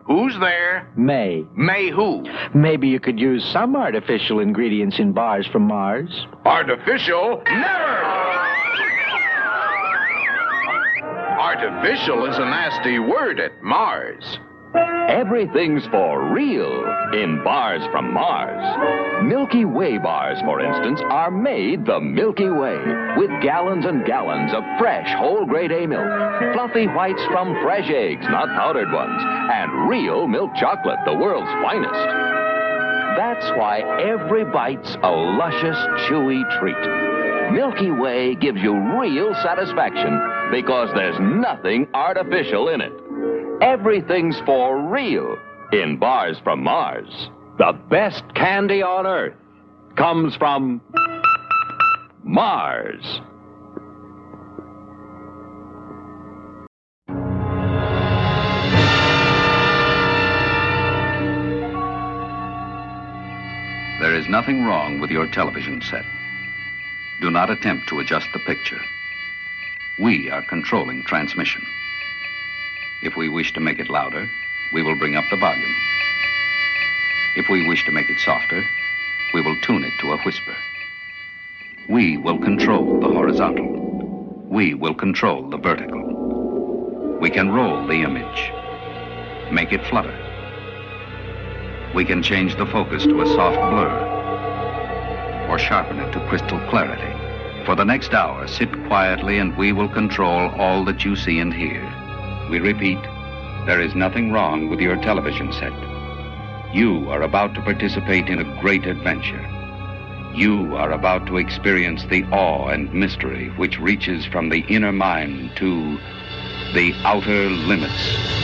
Who's there? May. May who? Maybe you could use some artificial ingredients in bars from Mars. Artificial? Never! Artificial is a nasty word at Mars. Everything's for real in bars from Mars. Milky Way bars, for instance, are made the Milky Way with gallons and gallons of fresh whole-grade A milk, fluffy whites from fresh eggs, not powdered ones, and real milk chocolate, the world's finest. That's why every bite's a luscious, chewy treat. Milky Way gives you real satisfaction because there's nothing artificial in it. Everything's for real in bars from Mars. The best candy on Earth comes from Mars. There is nothing wrong with your television set. Do not attempt to adjust the picture. We are controlling transmission. If we wish to make it louder, we will bring up the volume. If we wish to make it softer, we will tune it to a whisper. We will control the horizontal. We will control the vertical. We can roll the image, make it flutter. We can change the focus to a soft blur, or sharpen it to crystal clarity. For the next hour, sit quietly and we will control all that you see and hear. We repeat, there is nothing wrong with your television set. You are about to participate in a great adventure. You are about to experience the awe and mystery which reaches from the inner mind to the outer limits.